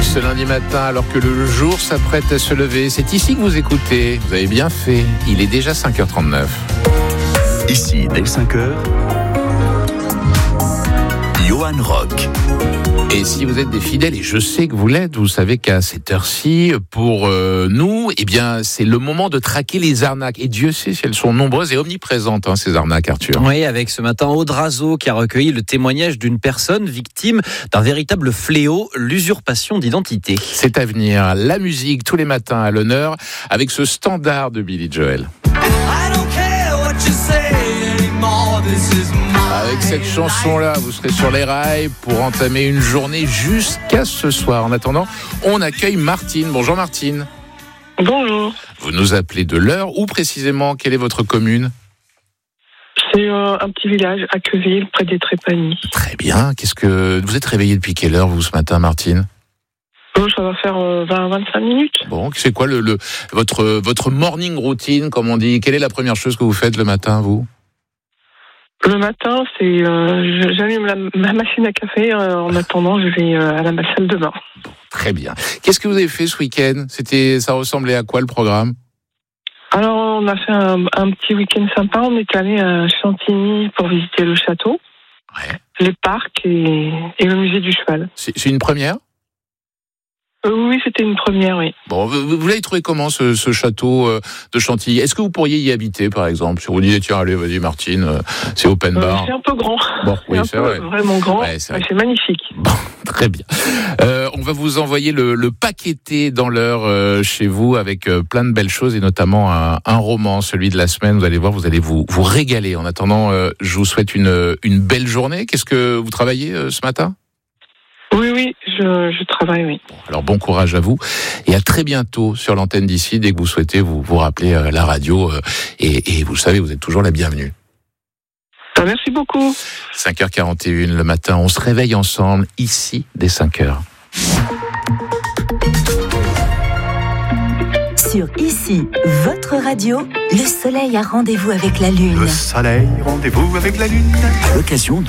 ce lundi matin, alors que le jour s'apprête à se lever. C'est ici que vous écoutez. Vous avez bien fait. Il est déjà 5h39. Ici, dès 5h, Johan Rock. Et si vous êtes des fidèles, et je sais que vous l'êtes, vous savez qu'à cette heure-ci, pour nous, eh bien, c'est le moment de traquer les arnaques. Et Dieu sait si elles sont nombreuses et omniprésentes, ces arnaques, Arthur. Oui, avec ce matin Aude Razo qui a recueilli le témoignage d'une personne victime d'un véritable fléau, l'usurpation d'identité. C'est à venir. La musique, tous les matins à l'honneur, avec ce standard de Billy Joel. Avec cette chanson-là, vous serez sur les rails pour entamer une journée jusqu'à ce soir. En attendant, on accueille Martine. Bonjour Martine. Bonjour. Vous nous appelez de l'Eure. Où précisément, quelle est votre commune ? C'est un petit village à Queville, près des Trépanies. Très bien. Vous êtes réveillée depuis quelle heure, vous, ce matin, Martine ? Ça va faire 20-25 minutes. Bon, c'est quoi votre morning routine, comme on dit ? Quelle est la première chose que vous faites le matin, vous ? Le matin, c'est j'allume ma machine à café. En attendant, je vais à la salle de bain. Bon, très bien. Qu'est-ce que vous avez fait ce week-end ? Ça ressemblait à quoi le programme ? Alors, on a fait un petit week-end sympa. On est allé à Chantigny pour visiter le château, les parcs et le musée du cheval. C'est une première ? Oui, c'était une première, oui. Bon, vous l'avez trouvé comment ce château de Chantilly ? Est-ce que vous pourriez y habiter, par exemple ? Si on vous disait, tiens, allez, vas-y, Martine, c'est open bar. C'est un peu grand. Bon, oui, c'est vraiment grand. Ouais, c'est magnifique. Bon, très bien. On va vous envoyer le paqueté dans l'heure chez vous avec plein de belles choses et notamment un roman, celui de la semaine. Vous allez voir, vous allez vous régaler. En attendant, je vous souhaite une belle journée. Qu'est-ce que vous travaillez ce matin ? Oui, je travaille, oui. Bon, alors bon courage à vous et à très bientôt sur l'antenne d'ici. Dès que vous souhaitez, vous rappelez la radio et vous le savez, vous êtes toujours la bienvenue. Merci beaucoup. 5h41 le matin, on se réveille ensemble ici dès 5h. Sur Ici, votre radio, le soleil a rendez-vous avec la lune. Le soleil, rendez-vous avec la lune. À l'occasion